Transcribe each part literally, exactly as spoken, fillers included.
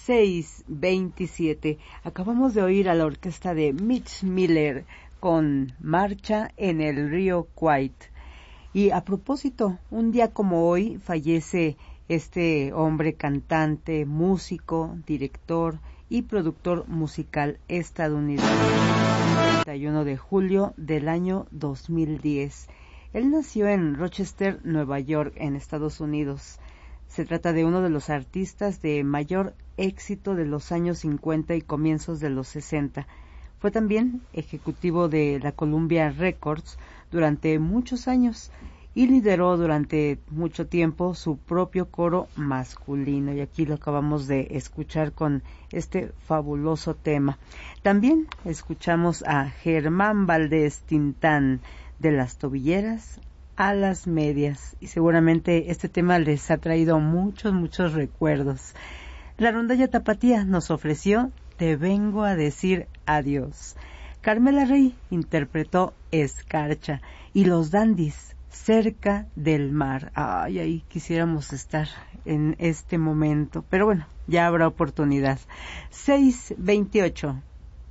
seis veintisiete. Acabamos de oír a la orquesta de Mitch Miller con Marcha en el río Kwai. Y a propósito, un día como hoy fallece este hombre cantante, músico, director y productor musical estadounidense, el treinta y uno de julio del año dos mil diez. Él nació en Rochester, Nueva York, en Estados Unidos. Se trata de uno de los artistas de mayor éxito de los años cincuenta y comienzos de los sesenta. Fue también ejecutivo de la Columbia Records durante muchos años y lideró durante mucho tiempo su propio coro masculino, y aquí lo acabamos de escuchar con este fabuloso tema. También escuchamos a Germán Valdés Tintán, de las tobilleras a las medias, y seguramente este tema les ha traído muchos, muchos recuerdos. La rondalla tapatía nos ofreció Te vengo a decir adiós. Carmela Rey interpretó Escarcha, y los Dandys, Cerca del mar. Ay, ahí quisiéramos estar en este momento, pero bueno, ya habrá oportunidad. seis veintiocho.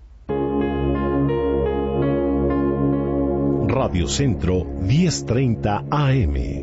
Radio Centro diez treinta A M.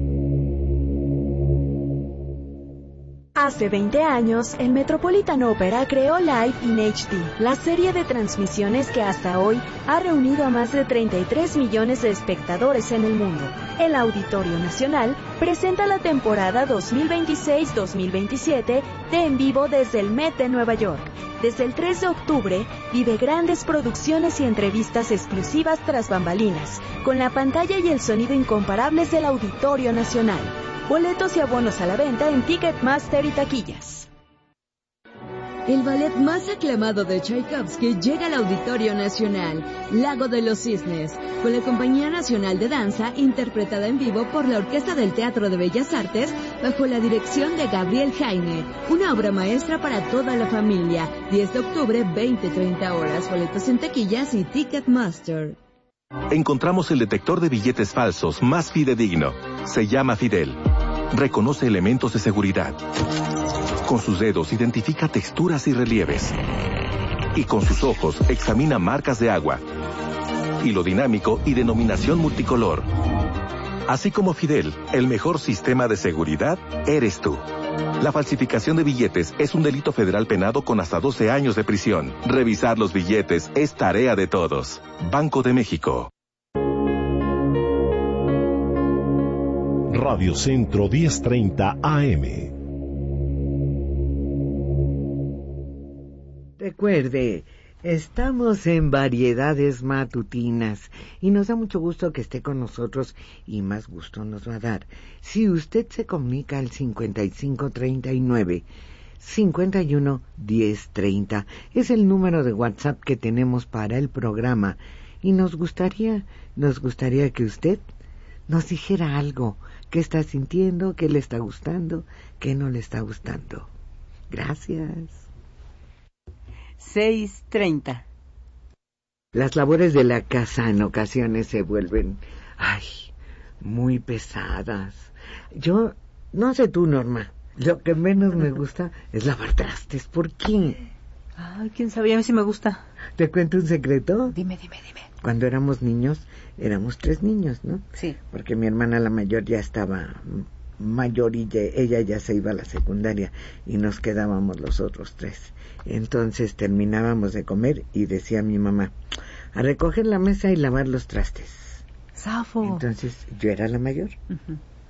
Hace veinte años, el Metropolitan Opera creó Live in H D, la serie de transmisiones que hasta hoy ha reunido a más de treinta y tres millones de espectadores en el mundo. El Auditorio Nacional presenta la temporada dos mil veintiséis dos mil veintisiete de En Vivo desde el Met de Nueva York. Desde el tres de octubre, vive grandes producciones y entrevistas exclusivas tras bambalinas, con la pantalla y el sonido incomparables del Auditorio Nacional. Boletos y abonos a la venta en Ticketmaster y taquillas. El ballet más aclamado de Tchaikovsky llega al Auditorio Nacional, Lago de los Cisnes, con la Compañía Nacional de Danza, interpretada en vivo por la Orquesta del Teatro de Bellas Artes, bajo la dirección de Gabriel Heine. Una obra maestra para toda la familia. diez de octubre, veinte treinta horas. Boletos en taquillas y Ticketmaster. Encontramos el detector de billetes falsos más fidedigno. Se llama Fidel. Reconoce elementos de seguridad. Con sus dedos identifica texturas y relieves. Y con sus ojos examina marcas de agua. Hilo dinámico y denominación multicolor. Así como Fidel, el mejor sistema de seguridad eres tú. La falsificación de billetes es un delito federal penado con hasta doce años de prisión. Revisar los billetes es tarea de todos. Banco de México. Radio Centro diez treinta A M. Recuerde, estamos en Variedades Matutinas y nos da mucho gusto que esté con nosotros, y más gusto nos va a dar si usted se comunica al cincuenta y cinco treinta y nueve cincuenta y uno diez treinta. Es el número de WhatsApp que tenemos para el programa, y nos gustaría, nos gustaría que usted nos dijera algo, qué está sintiendo, qué le está gustando, qué no le está gustando. Gracias. seis treinta. Las labores de la casa en ocasiones se vuelven, ay, muy pesadas. Yo, no sé tú, Norma, lo que menos me gusta es lavar trastes. ¿Por qué? Ay, quién sabía, a mí sí me gusta. ¿Te cuento un secreto? Dime, dime, dime. Cuando éramos niños, éramos tres niños, ¿no? Sí. Porque mi hermana la mayor ya estaba mayor y ya, ella ya se iba a la secundaria, y nos quedábamos los otros tres. Entonces terminábamos de comer y decía mi mamá, a recoger la mesa y lavar los trastes. ¡Zafo! Entonces yo era la mayor. Uh-huh.